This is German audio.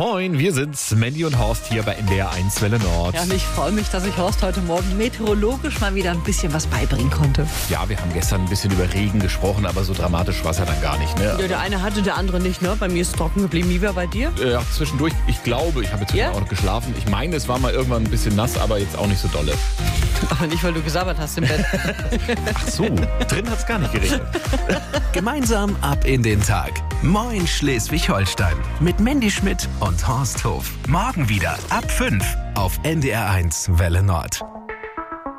Moin, wir sind's, Mandy und Horst hier bei NDR 1 Welle Nord. Ja, und ich freue mich, dass ich Horst heute Morgen meteorologisch mal wieder ein bisschen was beibringen konnte. Ja, wir haben gestern ein bisschen über Regen gesprochen, aber so dramatisch war es ja dann gar nicht. Ne? Ja, der eine hatte, der andere nicht, ne? Bei mir ist es trocken geblieben. Wie war bei dir? Ja, zwischendurch, ich glaube, ich habe jetzt auch noch geschlafen. Ich meine, es war mal irgendwann ein bisschen nass, aber jetzt auch nicht so dolle. Aber nicht, weil du gesabbert hast im Bett. Ach so, drin hat's gar nicht geregnet. Gemeinsam ab in den Tag. Moin Schleswig-Holstein. Mit Mandy Schmidt und Horst Hof. Morgen wieder ab 5 auf NDR 1 Welle Nord.